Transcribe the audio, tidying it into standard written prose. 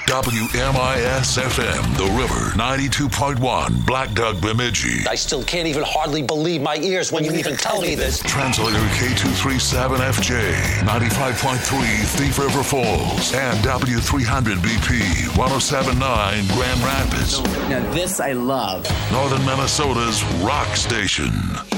WMIS FM, The River, 92.1, Black Duck, Bemidji. I still can't even hardly believe my ears when you even tell me this. Translator K237FJ, 95.3 Thief River Falls, and W300BP, 107.9 Grand Rapids. Now this I love. Northern Minnesota's rock station.